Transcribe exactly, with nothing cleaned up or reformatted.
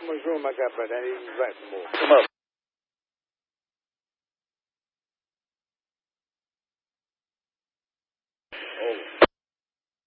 Bonjour, Macappa. That is right more. Come up.